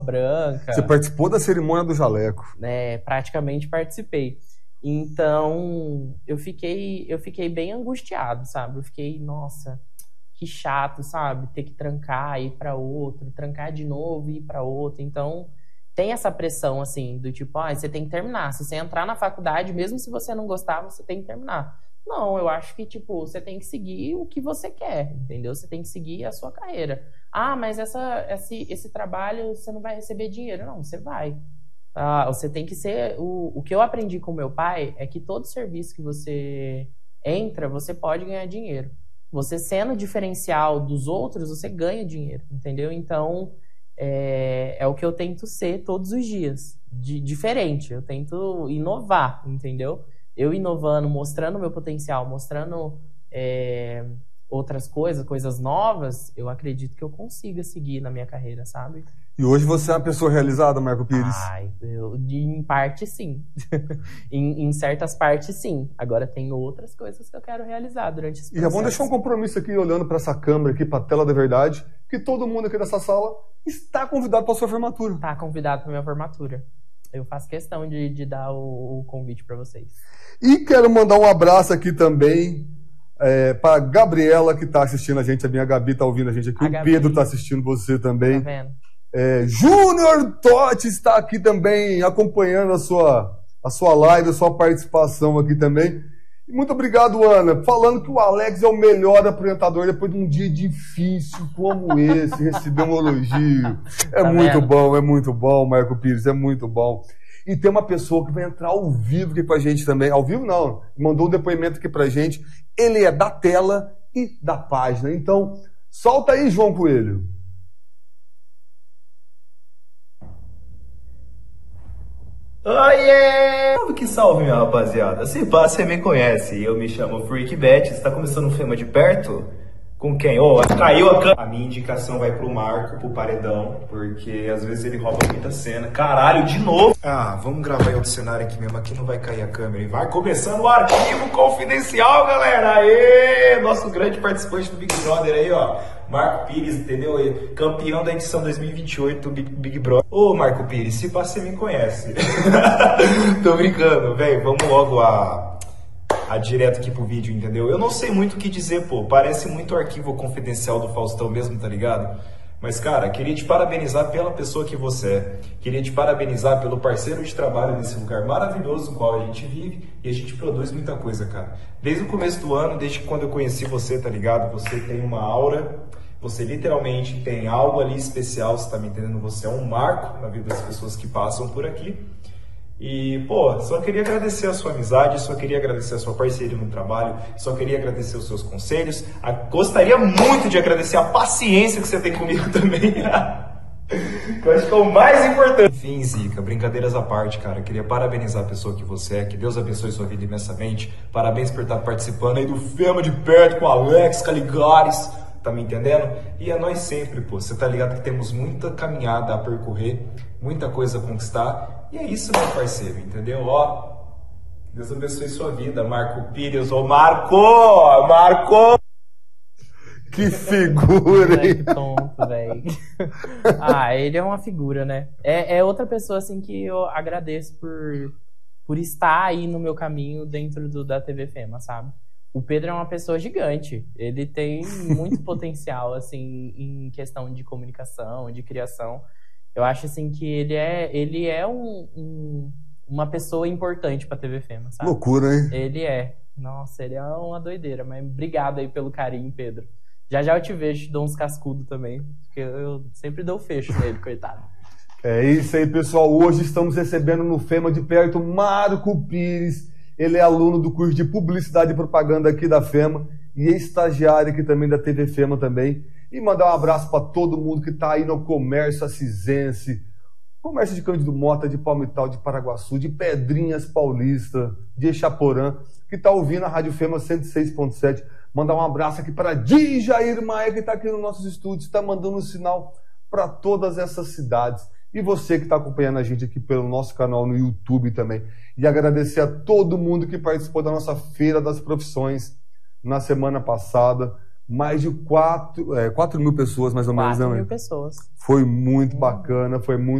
branca. Você participou da cerimônia do jaleco. Praticamente participei. Então, eu fiquei bem angustiado, sabe? Eu fiquei, nossa, que chato, sabe? Ter que trancar, ir para outro, trancar de novo e ir para outro. Então, tem essa pressão, assim, do tipo, você tem que terminar. Se você entrar na faculdade, mesmo se você não gostar, você tem que terminar. Não, eu acho que, tipo, você tem que seguir o que você quer, entendeu? Você tem que seguir a sua carreira. Mas esse trabalho você não vai receber dinheiro. Não, você vai. Você tem que ser... O que eu aprendi com meu pai é que todo serviço que você entra, você pode ganhar dinheiro. Você sendo diferencial dos outros, você ganha dinheiro, entendeu? Então, é o que eu tento ser todos os dias. Diferente, eu tento inovar, entendeu? Eu inovando, mostrando meu potencial, mostrando outras coisas novas, eu acredito que eu consiga seguir na minha carreira, sabe? E hoje você é uma pessoa realizada, Marco Pires? Em parte, sim. em certas partes, sim. Agora tem outras coisas que eu quero realizar durante esse processo. E já vamos deixar um compromisso aqui, olhando para essa câmera aqui, para a tela da verdade, que todo mundo aqui dessa sala está convidado para a sua formatura. Está convidado para minha formatura. Eu faço questão de dar o convite para vocês. E quero mandar um abraço aqui também para a Gabriela, que está assistindo a gente. A minha Gabi está ouvindo a gente aqui. O Pedro está assistindo você também. Tá vendo? Júnior Totti está aqui também, acompanhando a sua live, a sua participação aqui também. E muito obrigado, Ana. Falando que o Alex é o melhor apresentador depois de um dia difícil como esse, receber um elogio. É muito bom, Marco Pires, é muito bom. E tem uma pessoa que vai entrar ao vivo aqui com a gente também. Ao vivo não, mandou um depoimento aqui pra gente. Ele é da tela e da página. Então, solta aí, João Coelho. Oiê! Salve que salve, minha rapaziada. Se pá, você me conhece. Eu me chamo Freak Bet. Está começando um Fema de Perto? Com quem? Caiu a câmera. A minha indicação vai pro Marco, pro Paredão, porque às vezes ele rouba muita cena. Caralho, de novo! Vamos gravar em outro cenário aqui mesmo. Aqui não vai cair a câmera. E vai começando o arquivo confidencial, galera! Aê! Nosso grande participante do Big Brother aí, ó. Marco Pires, entendeu? Campeão da edição 2028 do Big Brother. Ô, Marco Pires, se pá, você me conhece. Tô brincando, velho. Vamos logo direto aqui pro vídeo, entendeu? Eu não sei muito o que dizer, pô. Parece muito arquivo confidencial do Faustão mesmo, tá ligado? Mas, cara, queria te parabenizar pela pessoa que você é. Queria te parabenizar pelo parceiro de trabalho nesse lugar maravilhoso no qual a gente vive e a gente produz muita coisa, cara. Desde o começo do ano, desde quando eu conheci você, tá ligado? Você tem uma aura, você literalmente tem algo ali especial, você tá me entendendo? Você é um marco na vida das pessoas que passam por aqui. E, pô, só queria agradecer a sua amizade, só queria agradecer a sua parceria no trabalho, só queria agradecer os seus conselhos. Gostaria muito de agradecer a paciência que você tem comigo também. Eu acho que é o mais importante. Enfim, Zica, brincadeiras à parte, cara. Queria parabenizar a pessoa que você é, que Deus abençoe sua vida imensamente. Parabéns por estar participando aí do Fema de Perto com o Alex Caligares. Tá me entendendo? E é nós sempre, pô. Você tá ligado que temos muita caminhada a percorrer, muita coisa a conquistar. E é isso, meu parceiro, entendeu? Ó, Deus abençoe sua vida, Marco Pires. Ô, Marco! Que figura, hein? Que tonto, velho. Ele é uma figura, né? É outra pessoa, assim, que eu agradeço por estar aí no meu caminho dentro da TV Fema, sabe? O Pedro é uma pessoa gigante. Ele tem muito potencial, assim, em questão de comunicação, de criação. Eu acho, assim, que ele é uma pessoa importante pra TV Fema, sabe? Loucura, hein? Ele é. Nossa, ele é uma doideira. Mas obrigado aí pelo carinho, Pedro. Já eu te vejo, te dou uns cascudos também. Porque eu sempre dou fecho nele, coitado. É isso aí, pessoal. Hoje estamos recebendo no Fema de Perto Marco Pires. Ele é aluno do curso de Publicidade e Propaganda aqui da Fema. E é estagiário aqui também da TV Fema também. E mandar um abraço para todo mundo que está aí no comércio assisense, comércio de Cândido Mota, de Palmital, de Paraguaçu, de Pedrinhas Paulista, de Echaporã, que está ouvindo a Rádio Fema 106.7. Mandar um abraço aqui para Jair Maia, que está aqui nos nossos estúdios, está mandando um sinal para todas essas cidades. E você que está acompanhando a gente aqui pelo nosso canal no YouTube também. E agradecer a todo mundo que participou da nossa Feira das Profissões na semana passada. mais de 4 mil pessoas, mais ou menos. 4 mil pessoas. Foi muito bacana, foi muito